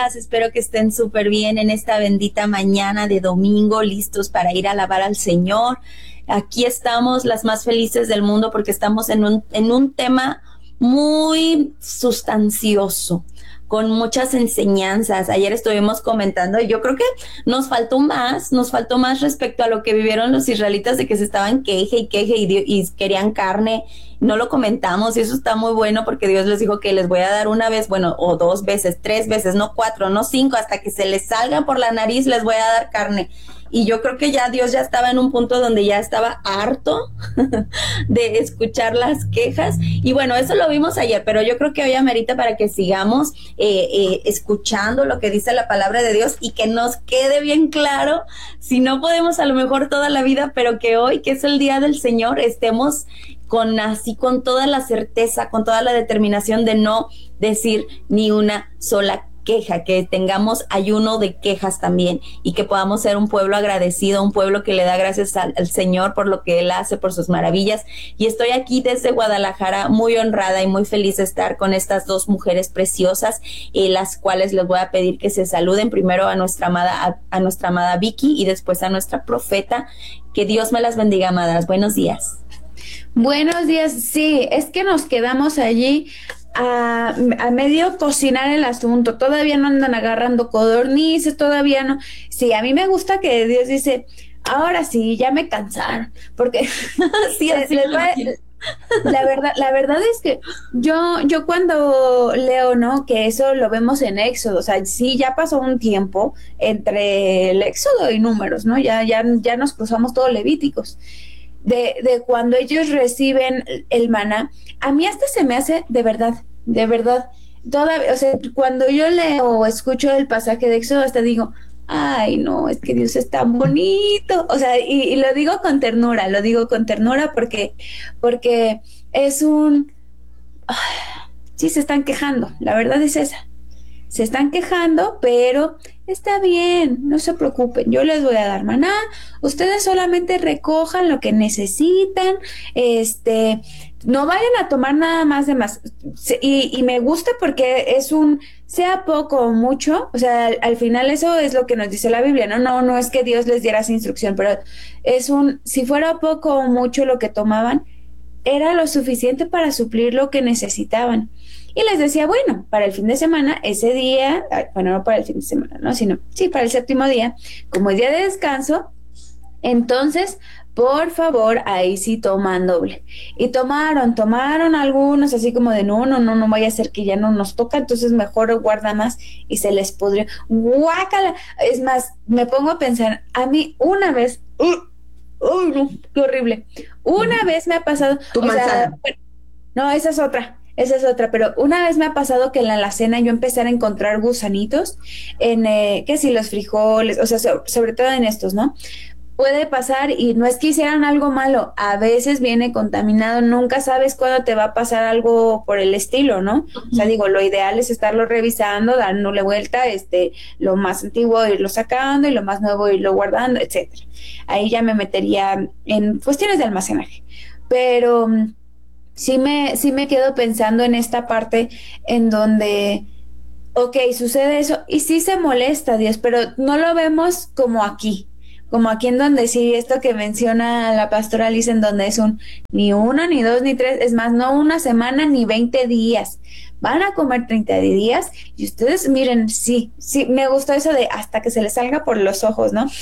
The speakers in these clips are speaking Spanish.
días, espero que estén súper bien en esta bendita mañana de domingo, listos para ir a alabar al Señor. Aquí estamos las más felices del mundo porque estamos en un tema muy sustancioso, con muchas enseñanzas. Ayer estuvimos comentando y yo creo que nos faltó más respecto a lo que vivieron los israelitas de que se estaban queje y querían carne. No lo comentamos y eso está muy bueno porque Dios les dijo que les voy a dar una vez, bueno, o 2 veces, 3 veces, no 4, no 5, hasta que se les salga por la nariz les voy a dar carne. Y yo creo que ya Dios ya estaba en un punto donde ya estaba harto de escuchar las quejas. Y bueno, eso lo vimos ayer, pero yo creo que hoy amerita para que sigamos escuchando lo que dice la palabra de Dios y que nos quede bien claro, si no podemos a lo mejor toda la vida, pero que hoy, que es el día del Señor, estemos con toda la certeza, con toda la determinación de no decir ni una sola queja, que tengamos ayuno de quejas también y que podamos ser un pueblo agradecido, un pueblo que le da gracias al Señor por lo que Él hace, por sus maravillas. Y estoy aquí desde Guadalajara muy honrada y muy feliz de estar con estas 2 mujeres preciosas, las cuales les voy a pedir que se saluden primero a nuestra amada Vicky y después a nuestra profeta. Que Dios me las bendiga, amadas. Buenos días. Buenos días. Sí, es que nos quedamos allí a medio cocinar el asunto. Todavía no andan agarrando codornices, todavía no. Sí, a mí me gusta que Dios dice, ahora sí, ya me cansaron, porque sí, la verdad es que yo cuando leo, ¿no? Que eso lo vemos en Éxodo, o sea, sí, ya pasó un tiempo entre el Éxodo y Números, ¿no? Ya nos cruzamos todos Levíticos. De cuando ellos reciben el maná, a mí hasta se me hace de verdad, todavía, o sea, cuando yo leo o escucho el pasaje de Éxodo, hasta digo, ay, no, es que Dios es tan bonito, o sea, y lo digo con ternura, porque es sí se están quejando, la verdad es esa. Se están quejando, pero está bien, no se preocupen, yo les voy a dar maná, ustedes solamente recojan lo que necesitan, no vayan a tomar nada más de más. Y me gusta porque sea poco o mucho, o sea, al final eso es lo que nos dice la Biblia, no es que Dios les diera esa instrucción, pero si fuera poco o mucho lo que tomaban, era lo suficiente para suplir lo que necesitaban. Y les decía, bueno, para el fin de semana, ese día, bueno, no para el fin de semana, ¿no? Sino, sí, para el 7º día, como es día de descanso, entonces, por favor, ahí sí toman doble. Y tomaron algunos, así como de, no vaya a ser que ya no nos toca, entonces mejor guarda más y se les pudrió. ¡Guácala! Es más, me pongo a pensar, a mí una vez, ¡uy, no! ¡Qué horrible! Una vez me ha pasado, tu manzana. Bueno, no, esa es otra, pero una vez me ha pasado que en la alacena yo empecé a encontrar gusanitos que si los frijoles, o sea, sobre todo en estos, ¿no? Puede pasar y no es que hicieran algo malo, a veces viene contaminado, nunca sabes cuándo te va a pasar algo por el estilo, ¿no? O sea, digo, lo ideal es estarlo revisando, dándole vuelta, lo más antiguo irlo sacando y lo más nuevo irlo guardando, etcétera. Ahí ya me metería en cuestiones de almacenaje, pero sí me quedo pensando en esta parte en donde, ok, sucede eso y sí se molesta Dios, pero no lo vemos como aquí en donde sí, esto que menciona la pastora Liz, en donde es ni 1, ni 2, ni 3, es más, no una semana, ni 20 días. Van a comer 30 días y ustedes miren, sí, me gustó eso de hasta que se les salga por los ojos, ¿no?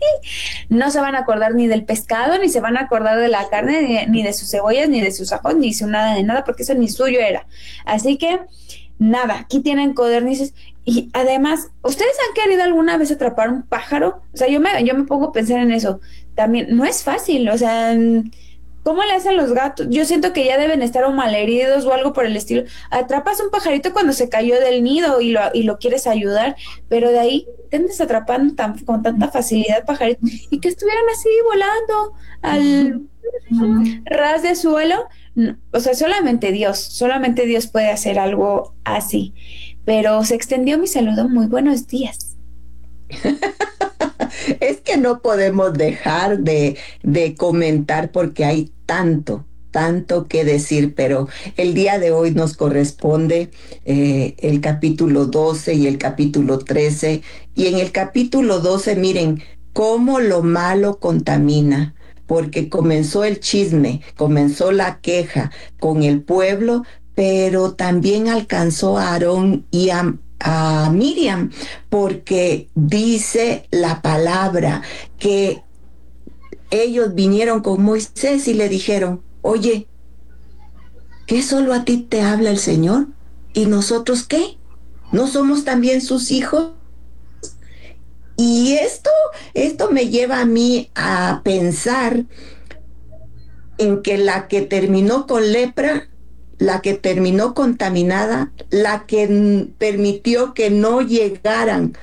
No se van a acordar ni del pescado, ni se van a acordar de la carne, ni de sus cebollas, ni de sus ajos, ni nada de nada, porque eso ni suyo era. Así que, nada, aquí tienen codornices. Y además, ¿ustedes han querido alguna vez atrapar un pájaro? O sea, yo me pongo a pensar en eso. También, no es fácil, o sea, ¿cómo le hacen los gatos? Yo siento que ya deben estar o malheridos o algo por el estilo. Atrapas un pajarito cuando se cayó del nido y lo quieres ayudar, pero de ahí te andas atrapando con tanta facilidad pajaritos y que estuvieran así volando al ras de suelo. No, o sea, solamente Dios puede hacer algo así. Pero se extendió mi saludo. Muy buenos días. Es que no podemos dejar de comentar porque hay tanto tanto que decir, pero el día de hoy nos corresponde el capítulo 12 y el capítulo 13. Y en el capítulo 12, miren, cómo lo malo contamina, porque comenzó el chisme, comenzó la queja con el pueblo, pero también alcanzó a Aarón y a Miriam, porque dice la palabra que ellos vinieron con Moisés y le dijeron, oye, ¿qué solo a ti te habla el Señor? ¿Y nosotros qué? ¿No somos también sus hijos? Y esto me lleva a mí a pensar en que la que terminó con lepra, la que terminó contaminada, la que permitió que no llegaran,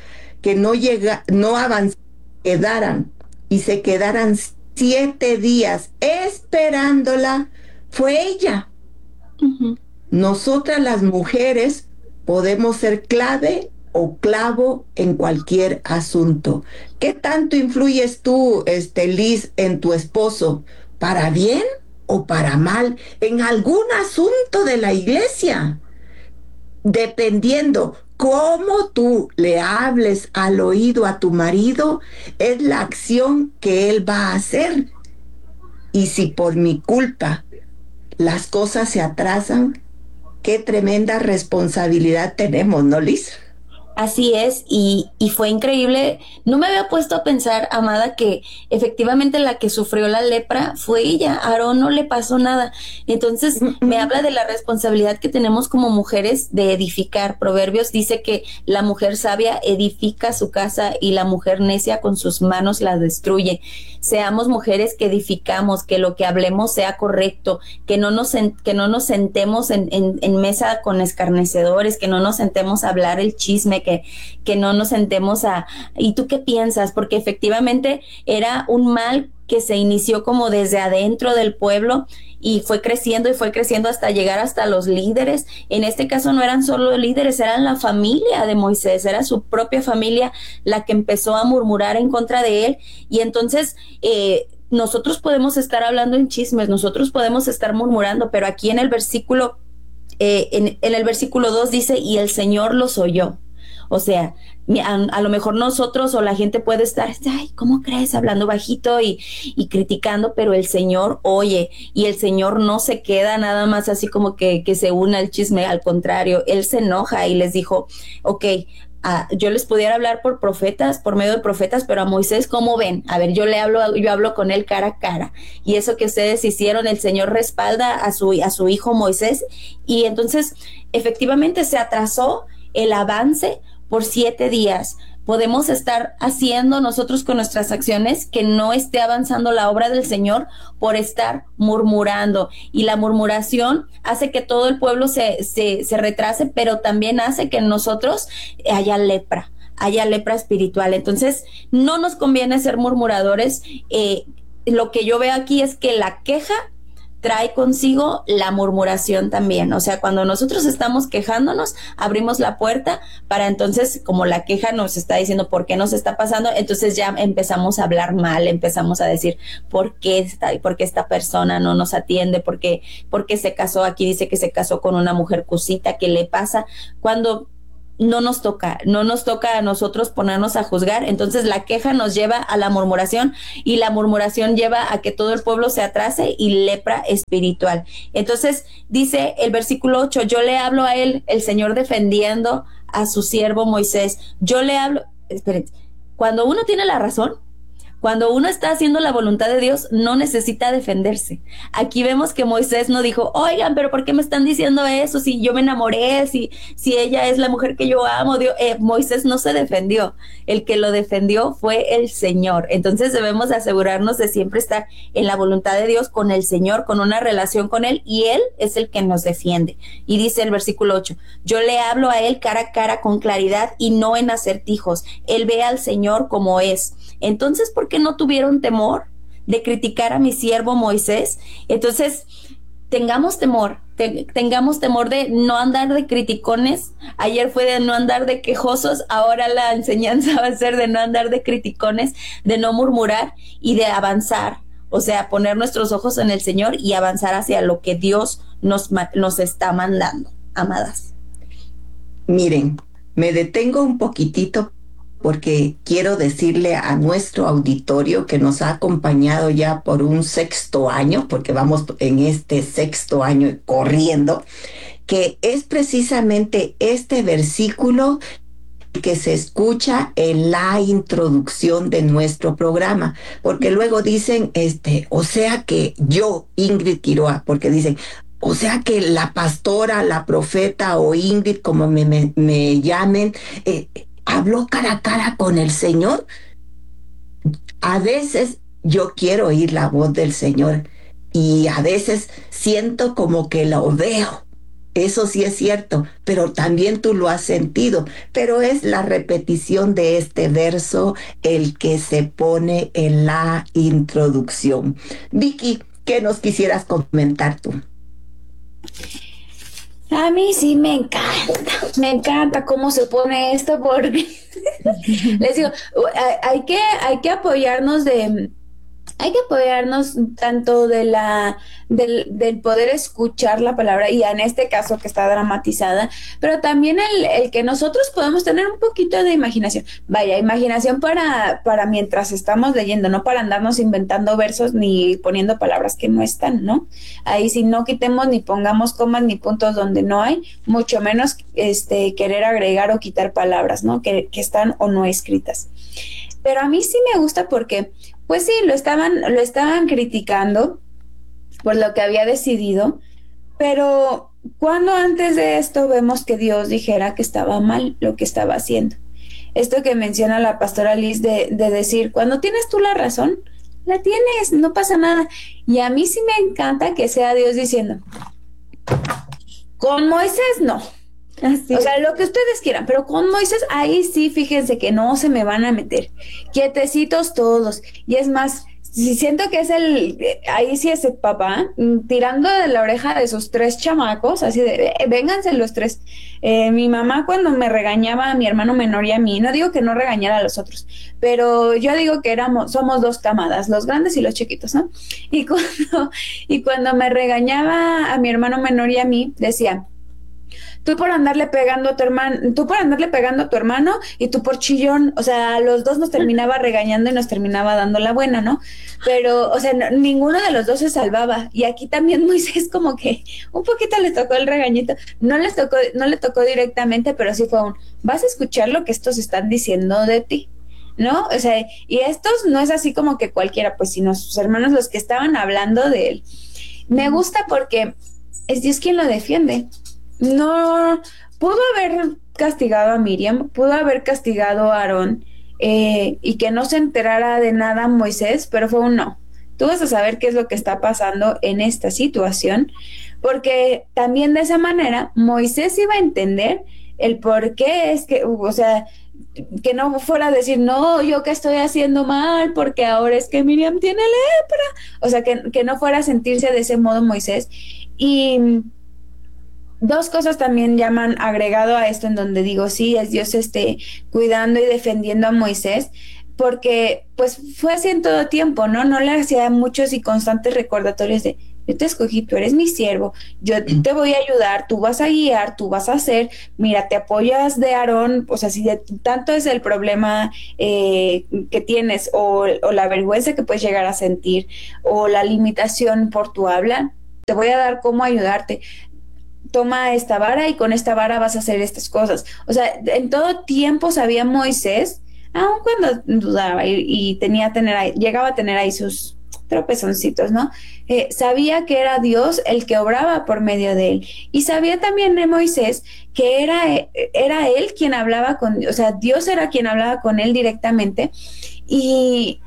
no avanzaran, quedaran y se quedaran 7 días esperándola, fue ella. Uh-huh. Nosotras las mujeres podemos ser clave o clavo en cualquier asunto. ¿Qué tanto influyes tú, Liz, en tu esposo? ¿Para bien o para mal? En algún asunto de la iglesia. Dependiendo cómo tú le hables al oído a tu marido, es la acción que él va a hacer. Y si por mi culpa las cosas se atrasan, qué tremenda responsabilidad tenemos, ¿no, Liz? Así es, y fue increíble. No me había puesto a pensar, amada, que efectivamente la que sufrió la lepra fue ella. A Aarón no le pasó nada. Entonces, me habla de la responsabilidad que tenemos como mujeres de edificar. Proverbios dice que la mujer sabia edifica su casa y la mujer necia con sus manos la destruye. Seamos mujeres que edificamos, que lo que hablemos sea correcto, que no nos sentemos en mesa con escarnecedores, que no nos sentemos a hablar el chisme, que no nos sentemos ¿y tú qué piensas? Porque efectivamente era un mal que se inició como desde adentro del pueblo y fue creciendo hasta llegar hasta los líderes. En este caso no eran solo líderes, eran la familia de Moisés, era su propia familia la que empezó a murmurar en contra de él. Y entonces nosotros podemos estar hablando en chismes, nosotros podemos estar murmurando, pero aquí en el versículo en el versículo 2 dice, y el Señor los oyó. O sea, a lo mejor nosotros o la gente puede estar, ay, ¿cómo crees? Hablando bajito y criticando, pero el Señor oye, y el Señor no se queda nada más así como que se una al chisme, al contrario, Él se enoja y les dijo, ok, yo les pudiera hablar por medio de profetas, pero a Moisés, ¿cómo ven? A ver, yo hablo con él cara a cara, y eso que ustedes hicieron, el Señor respalda a su hijo Moisés, y entonces efectivamente se atrasó el avance por 7 días. Podemos estar haciendo nosotros con nuestras acciones que no esté avanzando la obra del Señor por estar murmurando, y la murmuración hace que todo el pueblo se retrase, pero también hace que en nosotros haya lepra espiritual. Entonces no nos conviene ser murmuradores. Lo que yo veo aquí es que la queja trae consigo la murmuración también. O sea, cuando nosotros estamos quejándonos, abrimos la puerta para entonces, como la queja nos está diciendo por qué nos está pasando, entonces ya empezamos a hablar mal, empezamos a decir por qué esta persona no nos atiende, por qué se casó, aquí dice que se casó con una mujer cusita, ¿qué le pasa? Cuando no nos toca a nosotros ponernos a juzgar. Entonces la queja nos lleva a la murmuración, y la murmuración lleva a que todo el pueblo se atrase y lepra espiritual. Entonces dice el versículo 8, yo le hablo a él, el Señor defendiendo a su siervo Moisés. Yo le hablo, espérense, cuando uno tiene la razón, cuando uno está haciendo la voluntad de Dios, no necesita defenderse. Aquí vemos que Moisés no dijo, oigan, pero ¿por qué me están diciendo eso? Si yo me enamoré, si ella es la mujer que yo amo. Moisés no se defendió. El que lo defendió fue el Señor. Entonces debemos asegurarnos de siempre estar en la voluntad de Dios, con el Señor, con una relación con Él, y Él es el que nos defiende. Y dice el versículo 8, yo le hablo a Él cara a cara con claridad y no en acertijos. Él ve al Señor como es. Entonces, ¿por qué no tuvieron temor de criticar a mi siervo Moisés? Entonces, tengamos temor de no andar de criticones. Ayer fue de no andar de quejosos, ahora la enseñanza va a ser de no andar de criticones, de no murmurar y de avanzar. O sea, poner nuestros ojos en el Señor y avanzar hacia lo que Dios nos está mandando, amadas. Miren, me detengo un poquitito porque quiero decirle a nuestro auditorio que nos ha acompañado ya por un 6º año, porque vamos en este 6º año corriendo, que es precisamente este versículo que se escucha en la introducción de nuestro programa, porque luego dicen, o sea que yo, Ingrid Quiroa, porque dicen, o sea que la pastora, la profeta o Ingrid, como me llamen, habló cara a cara con el Señor. A veces yo quiero oír la voz del Señor y a veces siento como que lo veo. Eso sí es cierto, pero también tú lo has sentido. Pero es la repetición de este verso el que se pone en la introducción. Vicky, ¿qué nos quisieras comentar tú? A mí sí me encanta cómo se pone esto porque les digo, hay que apoyarnos tanto del poder escuchar la palabra, y en este caso que está dramatizada, pero también el que nosotros podemos tener un poquito de imaginación. Vaya, imaginación para mientras estamos leyendo, no para andarnos inventando versos ni poniendo palabras que no están, ¿no? Ahí sí no quitemos ni pongamos comas ni puntos donde no hay, mucho menos querer agregar o quitar palabras, ¿no? Que están o no escritas. Pero a mí sí me gusta porque, pues sí, lo estaban criticando por lo que había decidido, pero cuando antes de esto vemos que Dios dijera que estaba mal lo que estaba haciendo. Esto que menciona la pastora Liz de decir, cuando tienes tú la razón, la tienes, no pasa nada. Y a mí sí me encanta que sea Dios diciendo, con Moisés no. Así o sea, lo que ustedes quieran, pero con Moisés, ahí sí, fíjense que no se me van a meter. Quietecitos todos. Y es más, si siento que es ahí sí es el papá, tirando de la oreja de sus 3 chamacos, así de, vénganse los 3. Mi mamá cuando me regañaba a mi hermano menor y a mí, no digo que no regañara a los otros, pero yo digo que somos 2 camadas, los grandes y los chiquitos, ¿no? Y cuando me regañaba a mi hermano menor y a mí, decía, tú por andarle pegando a tu hermano y tú por chillón, o sea, los dos nos terminaba regañando y nos terminaba dando la buena, ¿no? Pero, o sea, ninguno de los dos se salvaba. Y aquí también Moisés como que un poquito le tocó el regañito. No le tocó directamente, pero sí fue vas a escuchar lo que estos están diciendo de ti, ¿no? O sea, y estos no es así como que cualquiera, pues, sino sus hermanos los que estaban hablando de él. Me gusta porque es Dios quien lo defiende. No, pudo haber castigado a Miriam, pudo haber castigado a Aarón, y que no se enterara de nada Moisés, pero fue un no. Tú vas a saber qué es lo que está pasando en esta situación, porque también de esa manera Moisés iba a entender el por qué es que, o sea, que no fuera a decir, no, yo que estoy haciendo mal, porque ahora es que Miriam tiene lepra. O sea, que no fuera a sentirse de ese modo Moisés. Y 2 cosas también llaman agregado a esto, en donde digo, sí, es Dios cuidando y defendiendo a Moisés, porque pues fue así en todo tiempo, ¿no? No le hacía muchos y constantes recordatorios de, yo te escogí, tú eres mi siervo, yo te voy a ayudar, tú vas a guiar, tú vas a hacer, mira, te apoyas de Aarón, o sea, si de tanto es el problema que tienes, o la vergüenza que puedes llegar a sentir, o la limitación por tu habla, te voy a dar cómo ayudarte. Toma esta vara y con esta vara vas a hacer estas cosas. O sea, en todo tiempo sabía Moisés, aun cuando dudaba y llegaba a tener ahí sus tropezoncitos, ¿no? Sabía que era Dios el que obraba por medio de él. Y sabía también de Moisés que era él quien hablaba o sea, Dios era quien hablaba con él directamente. Y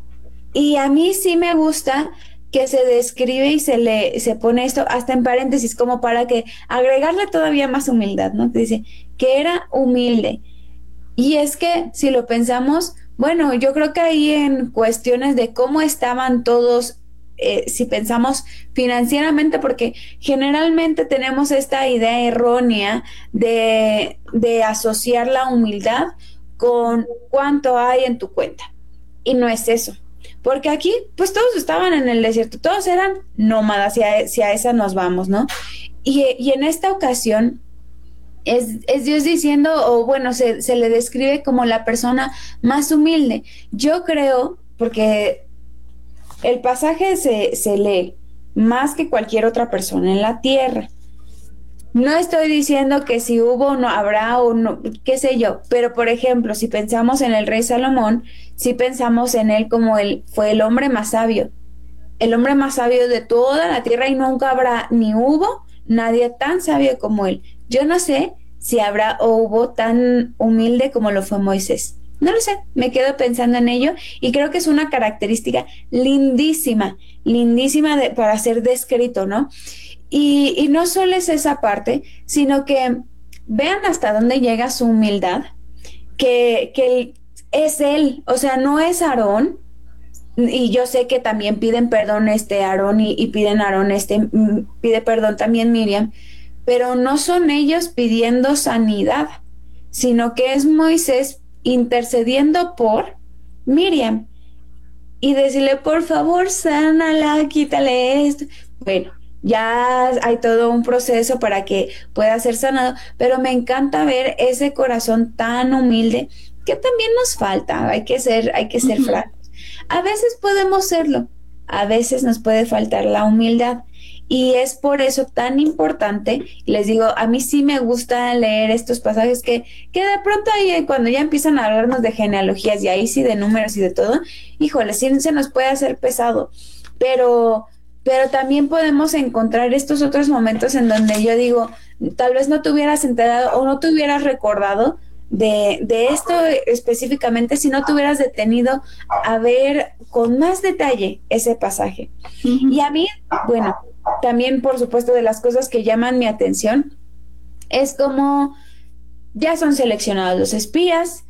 a mí sí me gusta que se describe y se pone esto hasta en paréntesis como para que agregarle todavía más humildad, ¿no? Que dice que era humilde. Y es que si lo pensamos, bueno, yo creo que ahí en cuestiones de cómo estaban todos, si pensamos financieramente, porque generalmente tenemos esta idea errónea de asociar la humildad con cuánto hay en tu cuenta. Y no es eso. porque aquí pues todos estaban en el desierto, todos eran nómadas y a esa nos vamos, ¿no? Y en esta ocasión es Dios diciendo, o bueno, se le describe como la persona más humilde. Yo creo, porque el pasaje se lee más que cualquier otra persona en la tierra. No estoy diciendo que si hubo, no habrá o no, qué sé yo, pero por ejemplo, si pensamos en el rey Salomón, si pensamos en él como él fue el hombre más sabio de toda la tierra y nunca habrá ni hubo nadie tan sabio como él. Yo no sé si habrá o hubo tan humilde como lo fue Moisés. No lo sé, me quedo pensando en ello y creo que es una característica lindísima, para ser descrito, ¿no? Y no solo es esa parte, sino que vean hasta dónde llega su humildad, que es él, o sea, no es Aarón, y yo sé que también piden perdón Aarón y piden Aarón, pide perdón también Miriam, pero no son ellos pidiendo sanidad, sino que es Moisés intercediendo por Miriam y decirle, por favor, sánala, quítale esto. Bueno, ya hay todo un proceso para que pueda ser sanado, pero me encanta ver ese corazón tan humilde que también nos falta, hay que ser francos. A veces podemos serlo, a veces nos puede faltar la humildad. Y es por eso tan importante, les digo, a mí sí me gusta leer estos pasajes que de pronto ahí cuando ya empiezan a hablarnos de genealogías y ahí sí de números y de todo, híjole, sí se nos puede hacer pesado, pero también podemos encontrar estos otros momentos en donde yo digo, tal vez no te hubieras enterado o no te hubieras recordado de esto específicamente si no te hubieras detenido a ver con más detalle ese pasaje. Uh-huh. Y a mí, bueno, también por supuesto de las cosas que llaman mi atención es como ya son seleccionados los espías,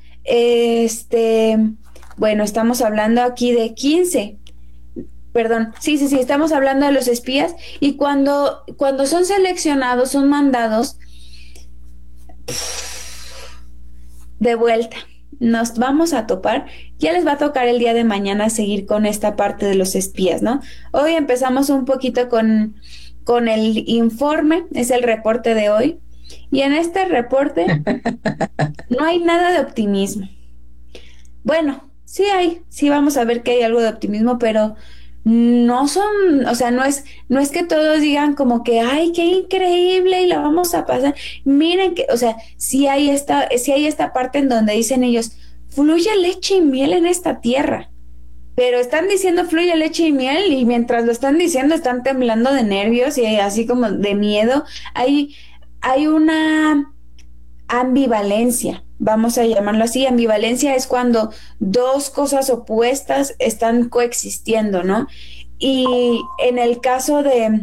bueno, estamos hablando aquí de 15, perdón, sí, estamos hablando de los espías y cuando son seleccionados, son mandados de vuelta. Nos vamos a topar, ya les va a tocar el día de mañana seguir con esta parte de los espías, ¿no? Hoy empezamos un poquito con el informe, es el reporte de hoy, y en este reporte no hay nada de optimismo. Bueno, sí vamos a ver que hay algo de optimismo, pero no son, o sea, no es que todos digan como que, ay, qué increíble y la vamos a pasar. Miren que, o sea, sí hay esta parte en donde dicen ellos, fluye leche y miel en esta tierra. Pero están diciendo fluye leche y miel y mientras lo están diciendo están temblando de nervios y así como de miedo. Hay una ambivalencia, vamos a llamarlo así. Ambivalencia es cuando dos cosas opuestas están coexistiendo, ¿no? Y en el caso de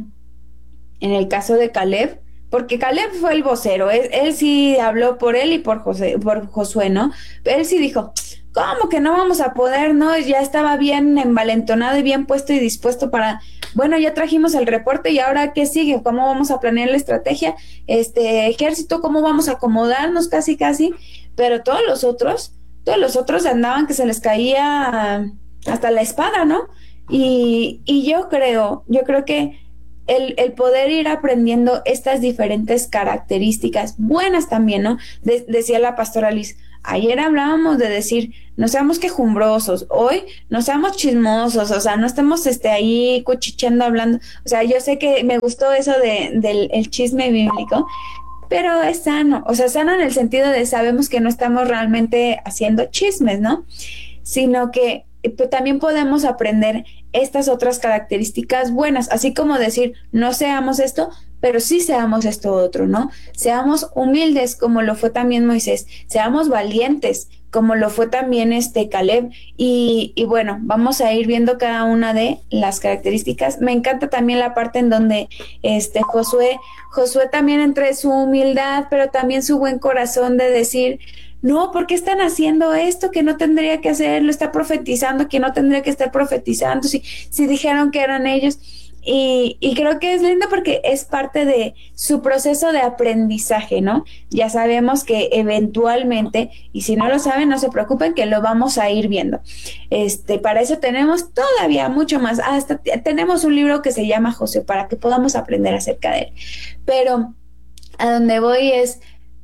Caleb, porque Caleb fue el vocero, él sí habló por él y por Josué, ¿no? Él sí dijo, ¿cómo que no vamos a poder, no? Ya estaba bien envalentonado y bien puesto y dispuesto para, bueno, ya trajimos el reporte y ahora ¿qué sigue? ¿Cómo vamos a planear la estrategia? Ejército, ¿cómo vamos a acomodarnos? Casi, pero todos los otros andaban que se les caía hasta la espada, ¿no? Y yo creo que el poder ir aprendiendo estas diferentes características, buenas también, ¿no? Decía la pastora Liz, ayer hablábamos de decir, no seamos quejumbrosos, hoy no seamos chismosos, o sea, no estemos ahí cuchicheando, hablando, o sea, yo sé que me gustó eso del chisme bíblico, pero es sano, o sea, sano en el sentido de sabemos que no estamos realmente haciendo chismes, ¿no? Sino que también podemos aprender estas otras características buenas, así como decir, no seamos esto, pero sí seamos esto otro, ¿no? Seamos humildes como lo fue también Moisés, seamos valientes como lo fue también Caleb y bueno, vamos a ir viendo cada una de las características. Me encanta también la parte en donde Josué también entre su humildad, pero también su buen corazón de decir, no, ¿por qué están haciendo esto que no tendría que hacerlo? Está profetizando que no tendría que estar profetizando, si dijeron que eran ellos. Y creo que es lindo porque es parte de su proceso de aprendizaje, ¿no? Ya sabemos que eventualmente, y si no lo saben, no se preocupen, que lo vamos a ir viendo. Para eso tenemos todavía mucho más. Hasta tenemos un libro que se llama Josué para que podamos aprender acerca de él. Pero a donde voy es,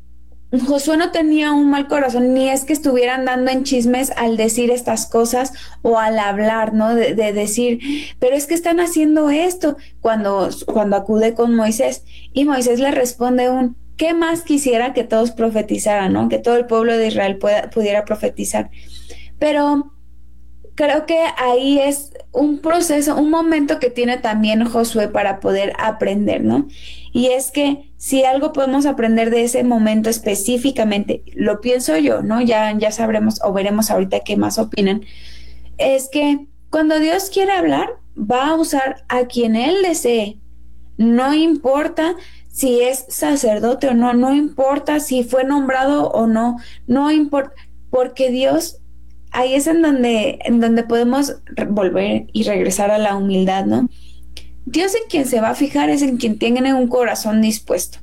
Josué no tenía un mal corazón, ni es que estuvieran dando en chismes al decir estas cosas o al hablar, ¿no? De decir, pero es que están haciendo esto cuando acude con Moisés. Y Moisés le responde ¿qué más quisiera que todos profetizaran, ¿no? Que todo el pueblo de Israel pudiera profetizar. Pero creo que ahí es un proceso, un momento que tiene también Josué para poder aprender, ¿no? Y es que si algo podemos aprender de ese momento específicamente, lo pienso yo, ¿no? Ya sabremos o veremos ahorita qué más opinan, es que cuando Dios quiere hablar, va a usar a quien Él desee. No importa si es sacerdote o no, no importa si fue nombrado o no, no importa, porque Dios, ahí es en donde podemos volver y regresar a la humildad, ¿no? Dios en quien se va a fijar es en quien tiene un corazón dispuesto,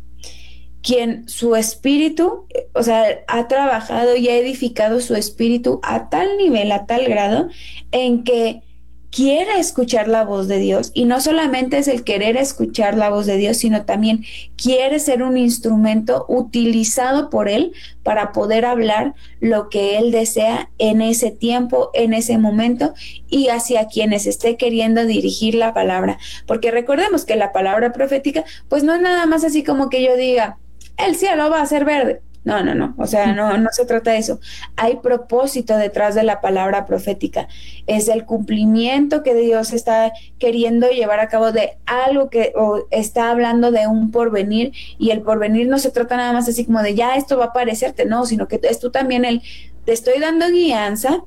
quien su espíritu, o sea, ha trabajado y ha edificado su espíritu a tal nivel, a tal grado, en que quiere escuchar la voz de Dios, y no solamente es el querer escuchar la voz de Dios, sino también quiere ser un instrumento utilizado por Él para poder hablar lo que Él desea en ese tiempo, en ese momento, y hacia quienes esté queriendo dirigir la palabra. Porque recordemos que la palabra profética, pues no es nada más así como que yo diga, el cielo va a ser verde. No, o sea, no se trata de eso. Hay propósito detrás de la palabra profética. Es el cumplimiento que Dios está queriendo llevar a cabo de algo o está hablando de un porvenir, y el porvenir no se trata nada más así como de ya esto va a parecerte, no, sino que es tú también te estoy dando guianza,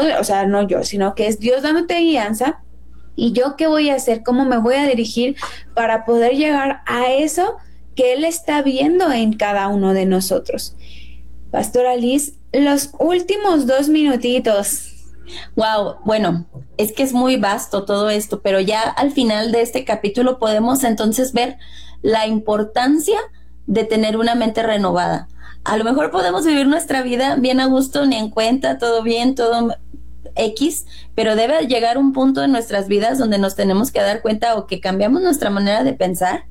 sino que es Dios dándote guianza, y yo qué voy a hacer, cómo me voy a dirigir para poder llegar a eso que Él está viendo en cada uno de nosotros. Pastora Liz, los últimos 2 minutitos. Wow, bueno, es que es muy vasto todo esto, pero ya al final de este capítulo podemos entonces ver la importancia de tener una mente renovada. A lo mejor podemos vivir nuestra vida bien a gusto, ni en cuenta, todo bien, todo X, pero debe llegar un punto en nuestras vidas donde nos tenemos que dar cuenta o que cambiamos nuestra manera de pensar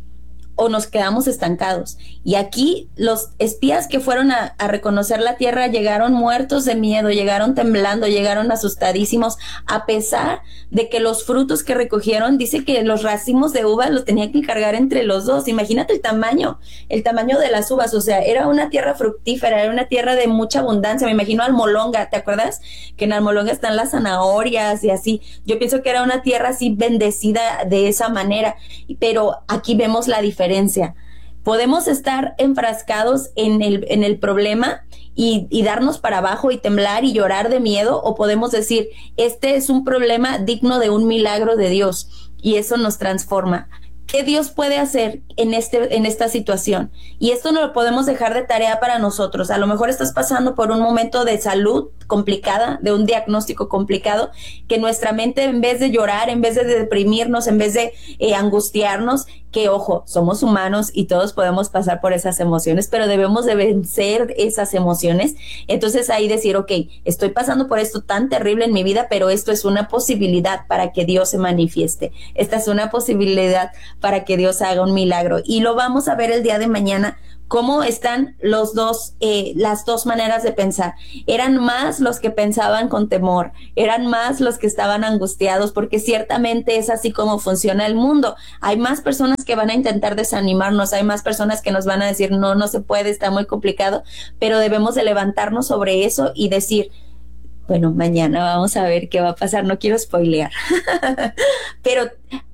o nos quedamos estancados. Y aquí los espías que fueron a reconocer la tierra llegaron muertos de miedo, llegaron temblando, llegaron asustadísimos, a pesar de que los frutos que recogieron, dice que los racimos de uvas los tenían que cargar entre los dos. Imagínate el tamaño de las uvas, o sea, era una tierra fructífera, era una tierra de mucha abundancia. Me imagino Almolonga, ¿te acuerdas? Que en Almolonga están las zanahorias y así. Yo pienso que era una tierra así bendecida de esa manera, pero aquí vemos la diferencia. Podemos estar enfrascados en el problema y darnos para abajo y temblar y llorar de miedo, o podemos decir, este es un problema digno de un milagro de Dios, y eso nos transforma. ¿Qué Dios puede hacer en esta situación? Y esto no lo podemos dejar de tarea para nosotros. A lo mejor estás pasando por un momento de salud complicada, de un diagnóstico complicado, que nuestra mente, en vez de llorar, en vez de deprimirnos, en vez de angustiarnos, que ojo, somos humanos y todos podemos pasar por esas emociones, pero debemos de vencer esas emociones. Entonces ahí decir, ok, estoy pasando por esto tan terrible en mi vida, pero esto es una posibilidad para que Dios se manifieste. Esta es una posibilidad para que Dios haga un milagro. Y lo vamos a ver el día de mañana, cómo están las dos maneras de pensar. Eran más los que pensaban con temor, eran más los que estaban angustiados, porque ciertamente es así como funciona el mundo. Hay más personas que van a intentar desanimarnos, hay más personas que nos van a decir, no se puede, está muy complicado, pero debemos de levantarnos sobre eso y decir, bueno, mañana vamos a ver qué va a pasar, no quiero spoilear, pero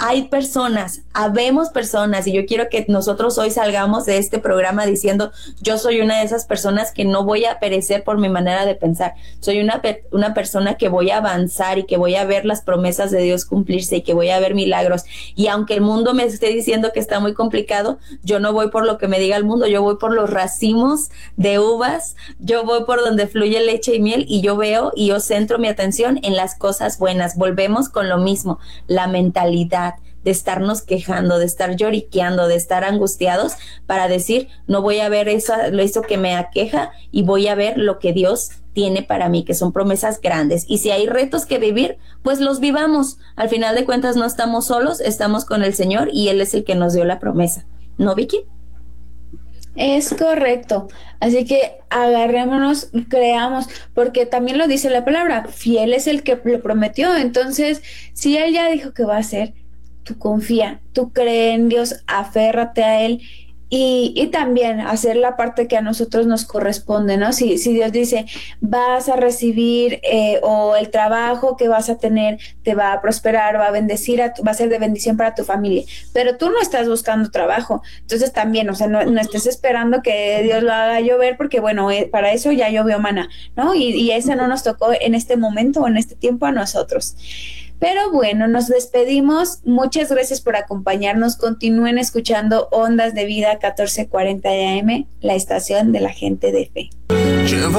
habemos personas, y yo quiero que nosotros hoy salgamos de este programa diciendo, yo soy una de esas personas que no voy a perecer por mi manera de pensar, soy una persona que voy a avanzar y que voy a ver las promesas de Dios cumplirse y que voy a ver milagros, y aunque el mundo me esté diciendo que está muy complicado, yo no voy por lo que me diga el mundo, yo voy por los racimos de uvas, yo voy por donde fluye leche y miel, y yo veo y yo centro mi atención en las cosas buenas. Volvemos con lo mismo, la mentalidad de estarnos quejando, de estar lloriqueando, de estar angustiados, para decir, no voy a ver eso que me aqueja y voy a ver lo que Dios tiene para mí, que son promesas grandes. Y si hay retos que vivir, pues los vivamos. Al final de cuentas no estamos solos, estamos con el Señor y Él es el que nos dio la promesa. ¿No, Vicky? Es correcto. Así que agarrémonos, creamos, porque también lo dice la palabra, fiel es el que lo prometió. Entonces, si Él ya dijo que va a hacer, tú confía, tú cree en Dios, aférrate a Él. Y también hacer la parte que a nosotros nos corresponde, ¿no? Si Dios dice, vas a recibir o el trabajo que vas a tener te va a prosperar, va a bendecir, va a ser de bendición para tu familia, pero tú no estás buscando trabajo, entonces también, o sea, no estés esperando que Dios lo haga llover, porque bueno, para eso ya llovió maná, ¿no? Y eso no nos tocó en este momento o en este tiempo a nosotros. Pero bueno, nos despedimos. Muchas gracias por acompañarnos. Continúen escuchando Ondas de Vida 1440 AM, la estación de la gente de fe.